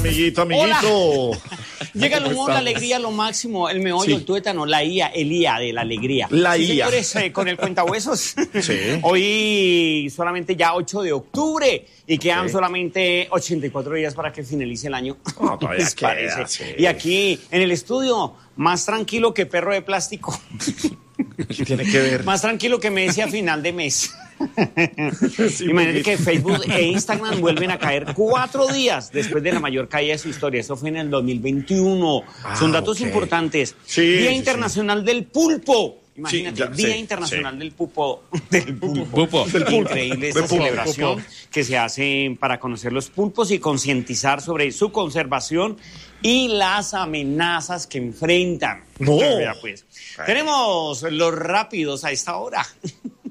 amiguito. Llega el humor, la alegría, lo máximo, el meollo, el tuétano, el IA de la alegría. Señores, con el cuentahuesos. Sí. Hoy solamente ya 8 de octubre y quedan solamente 84 días para que finalice el año. No, todavía ¿Les parece? queda, sí. Y aquí, en el estudio, más tranquilo que perro de plástico. ¿Qué tiene que ver? Más tranquilo que me decía final de mes. Sí, Imagínate que Facebook e Instagram vuelven a caer 4 días después de la mayor caída de su historia. Eso fue en el 2021. Son datos importantes. Sí, Día Internacional del Pulpo. Imagínate, Sí, Día Internacional del Pulpo. Del pulpo. Increíble esta celebración que se hace para conocer los pulpos y concientizar sobre su conservación y las amenazas que enfrentan. No. Vea, pues. Tenemos los rápidos a esta hora.